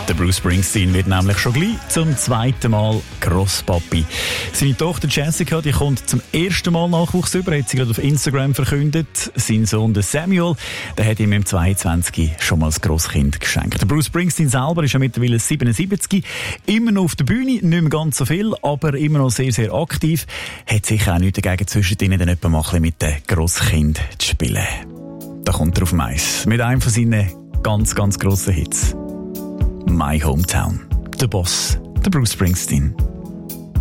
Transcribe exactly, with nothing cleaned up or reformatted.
Der Bruce Springsteen wird nämlich schon gleich zum zweiten Mal Grosspapi. Seine Tochter Jessica, die kommt zum ersten Mal Nachwuchs über, hat sie gerade auf Instagram verkündet. Sein Sohn der Samuel, der hat ihm im zweiundzwanzig schon mal als Grosskind geschenkt. Der Bruce Springsteen selber ist ja mittlerweile siebenundsiebzig, immer noch auf der Bühne, nicht mehr ganz so viel, aber immer noch sehr, sehr aktiv. Hat sicher auch nichts dagegen, zwischendrin dann etwa mal ein bisschen mit den Grosskind zu spielen. Da kommt er auf Mais mit einem von seinen ganz, ganz grossen Hits. My Hometown. Der Boss, der Bruce Springsteen.